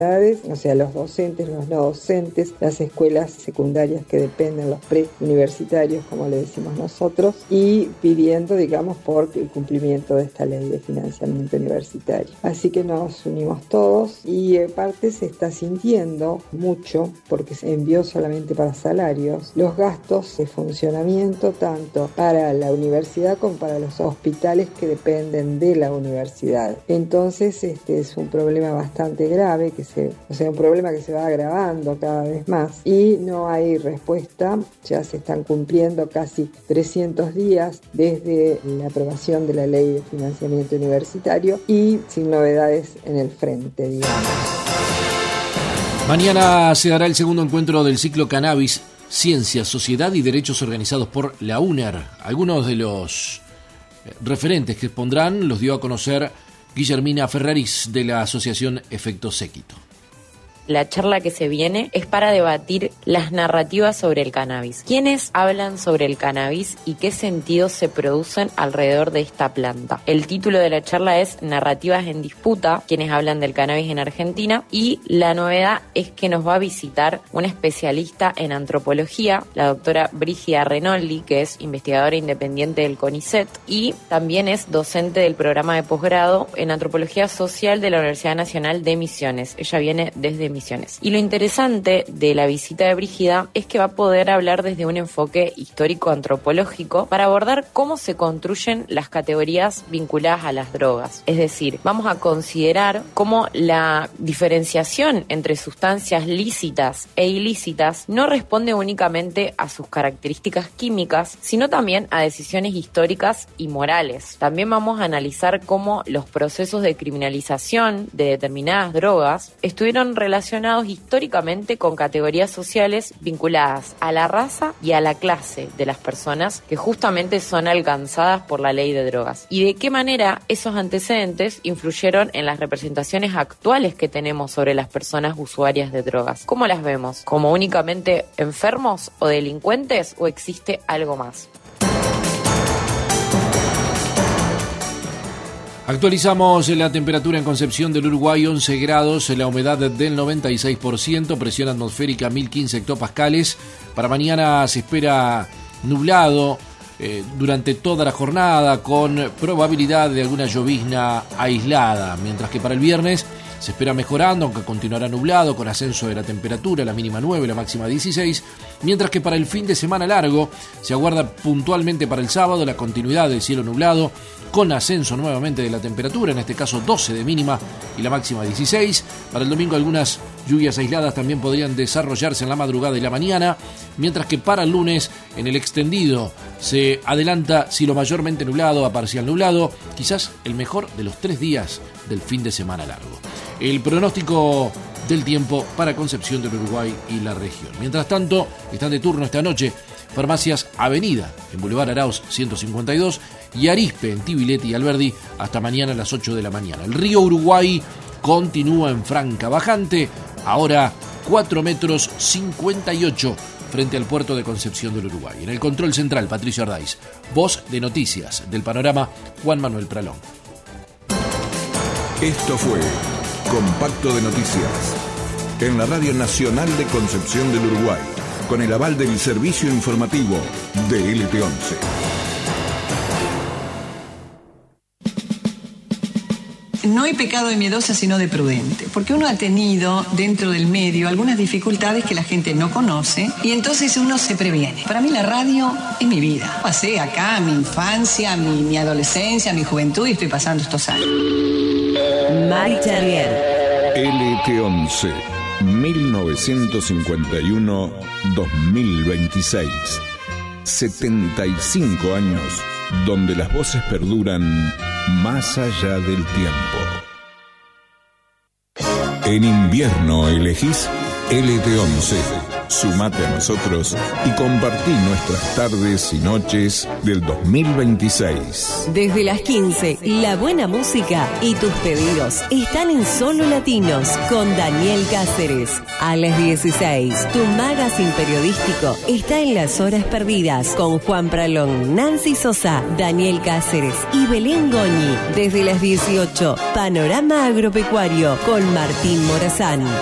o sea, los docentes, los no docentes, las escuelas secundarias que dependen, los preuniversitarios, como le decimos nosotros, y pidiendo, digamos, por el cumplimiento de esta ley de financiamiento universitario. Así que nos unimos todos y aparte se está sintiendo mucho, porque se envió solamente para salarios, los gastos de funcionamiento tanto para la universidad como para los hospitales que dependen de la universidad. Entonces, este es un problema bastante grave, un problema que se va agravando cada vez más y no hay respuesta. Ya se están cumpliendo casi 300 días desde la aprobación de la ley de financiamiento universitario y sin novedades en el frente, digamos. Mañana se dará el segundo encuentro del ciclo Cannabis, Ciencia, Sociedad y Derechos organizados por la UNER. Algunos de los referentes que expondrán los dio a conocer Guillermina Ferraris de la Asociación Efecto Séquito. La charla que se viene es para debatir las narrativas sobre el cannabis. ¿Quiénes hablan sobre el cannabis y qué sentidos se producen alrededor de esta planta? El título de la charla es Narrativas en disputa, quienes hablan del cannabis en Argentina, y la novedad es que nos va a visitar una especialista en antropología, la doctora Brígida Renoldi, que es investigadora independiente del CONICET y también es docente del programa de posgrado en antropología social de la Universidad Nacional de Misiones. Ella viene desde Misiones. Y lo interesante de la visita de Brígida es que va a poder hablar desde un enfoque histórico-antropológico para abordar cómo se construyen las categorías vinculadas a las drogas. Es decir, vamos a considerar cómo la diferenciación entre sustancias lícitas e ilícitas no responde únicamente a sus características químicas, sino también a decisiones históricas y morales. También vamos a analizar cómo los procesos de criminalización de determinadas drogas estuvieron relacionados históricamente con categorías sociales vinculadas a la raza y a la clase de las personas que justamente son alcanzadas por la ley de drogas. Y de qué manera esos antecedentes influyeron en las representaciones actuales que tenemos sobre las personas usuarias de drogas. ¿Cómo las vemos? ¿Como únicamente enfermos o delincuentes o existe algo más? Actualizamos la temperatura en Concepción del Uruguay, 11 grados, la humedad del 96%, presión atmosférica 1015 hectopascales. Para mañana se espera nublado durante toda la jornada con probabilidad de alguna llovizna aislada, mientras que para el viernes se espera mejorando, aunque continuará nublado, con ascenso de la temperatura, la mínima 9, la máxima 16, mientras que para el fin de semana largo se aguarda puntualmente para el sábado la continuidad del cielo nublado, con ascenso nuevamente de la temperatura, en este caso 12 de mínima y la máxima 16. Para el domingo algunas lluvias aisladas también podrían desarrollarse en la madrugada y la mañana, mientras que para el lunes en el extendido se adelanta cielo mayormente nublado a parcial nublado, quizás el mejor de los 3 días del fin de semana largo. El pronóstico del tiempo para Concepción del Uruguay y la región. Mientras tanto, están de turno esta noche Farmacias Avenida en Boulevard Arauz 152 y Arispe en Tibileti y Alberdi hasta mañana a las 8 de la mañana. El río Uruguay continúa en franca bajante, ahora 4 metros 58 frente al puerto de Concepción del Uruguay. En el control central, Patricio Ardaiz. Voz de noticias del Panorama, Juan Manuel Pralón. Esto fue Compacto de Noticias en la Radio Nacional de Concepción del Uruguay, con el aval del Servicio Informativo de LT11. No hay pecado de miedosa, sino de prudente, porque uno ha tenido dentro del medio algunas dificultades que la gente no conoce y entonces uno se previene. Para mí la radio es mi vida. Pasé acá mi infancia, mi adolescencia, mi juventud y estoy pasando estos años. Mari Charrier. LT11, 1951-2026. 75 años donde las voces perduran más allá del tiempo. En invierno elegís LT11. Sumate a nosotros y compartí nuestras tardes y noches del 2026. Desde las 15, la buena música y tus pedidos están en Solo Latinos con Daniel Cáceres. A las 16, tu magazine periodístico está en Las Horas Perdidas con Juan Pralón, Nancy Sosa, Daniel Cáceres y Belén Goñi. Desde las 18, Panorama Agropecuario con Martín Morazán.